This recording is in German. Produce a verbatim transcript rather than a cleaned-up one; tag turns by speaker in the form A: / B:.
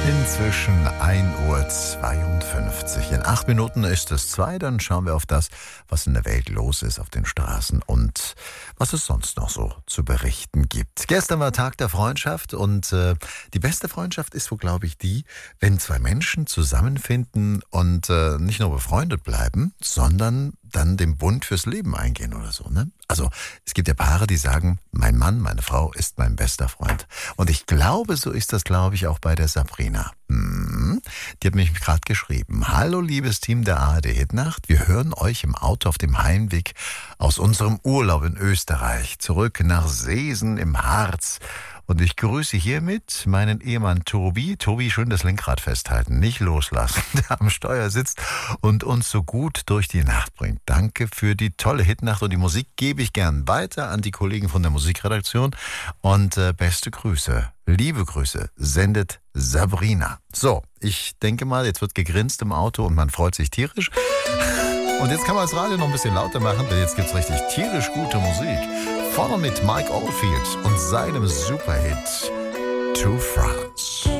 A: Inzwischen ein Uhr zweiundfünfzig. In acht Minuten ist es zwei. Dann schauen wir auf das, was in der Welt los ist auf den Straßen und was es sonst noch so zu berichten gibt. Gestern war Tag der Freundschaft und äh, die beste Freundschaft ist wohl, glaube ich, die, wenn zwei Menschen zusammenfinden und äh, nicht nur befreundet bleiben, sondern dann den Bund fürs Leben eingehen oder so, ne? Also es gibt ja Paare, die sagen, mein Mann, meine Frau ist mein bester Freund. Und ich glaube, so ist das, glaube ich, auch bei der Sabrina. Hm, die hat mich gerade geschrieben. Hallo, liebes Team der A R D Hitnacht. Wir hören euch im Auto auf dem Heimweg aus unserem Urlaub in Österreich zurück nach Seesen im Harz. Und ich grüße hiermit meinen Ehemann Tobi. Tobi, schön das Lenkrad festhalten, nicht loslassen, der am Steuer sitzt und uns so gut durch die Nacht bringt. Danke für die tolle Hitnacht und die Musik gebe ich gern weiter an die Kollegen von der Musikredaktion. Und äh, beste Grüße, liebe Grüße, sendet Sabrina. So, ich denke mal, jetzt wird gegrinst im Auto und man freut sich tierisch. Und jetzt kann man das Radio noch ein bisschen lauter machen, denn jetzt gibt's richtig tierisch gute Musik. Vorne mit Mike Oldfield und seinem Superhit To France.